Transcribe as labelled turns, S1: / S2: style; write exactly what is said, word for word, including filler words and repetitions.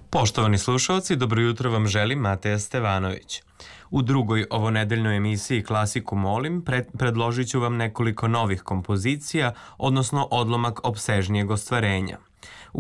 S1: Poštovani slušalci, dobro jutro vam želim Mateja Stevanović. U drugoj ovonedeljnoj emisiji Klasiku molim pred, predložit ću vam nekoliko novih kompozicija, odnosno odlomak opsežnijeg ostvarenja.